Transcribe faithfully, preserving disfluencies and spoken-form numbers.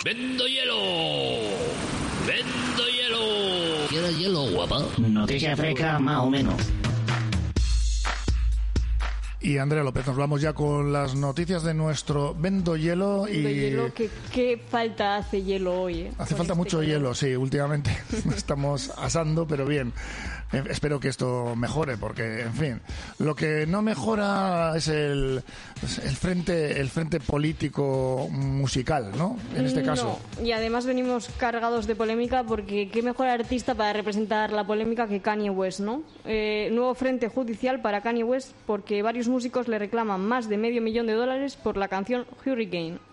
Vendo hielo. Vendo hielo. ¿Quieres hielo, guapa? Noticia fresca, más o menos. Y Andrea López, nos vamos ya con las noticias de nuestro Vendo Hielo. Vendo y hielo, que qué falta hace hielo hoy, ¿eh? Hace Con falta este mucho calor. hielo, sí, últimamente estamos asando, pero bien. Eh, espero que esto mejore, porque, en fin, lo que no mejora es el, es el frente el frente político musical, ¿no? En este caso. No, y además venimos cargados de polémica, porque qué mejor artista para representar la polémica que Kanye West, ¿no? Eh, nuevo frente judicial para Kanye West, porque varios músicos le reclaman más de medio millón de dólares por la canción Hurricane.